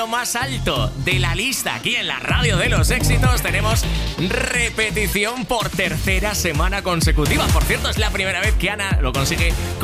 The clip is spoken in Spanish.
lo más alto de la lista aquí en la radio de los éxitos tenemos repetición por tercera semana consecutiva. Por cierto, es la primera vez que Ana lo consigue